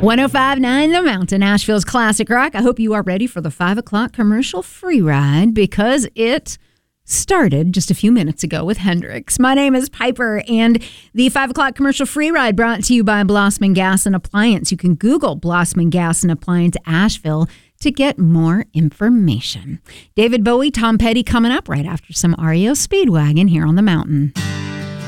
105.9 The Mountain, Asheville's classic rock. I hope you are ready for the 5 o'clock commercial free ride because it started just a few minutes ago with Hendrix. My name is Piper, and the 5 o'clock commercial free ride brought to you by Blossman Gas and Appliance. You can Google Blossman Gas and Appliance Asheville to get more information. David Bowie, Tom Petty coming up right after some REO Speedwagon here on The Mountain.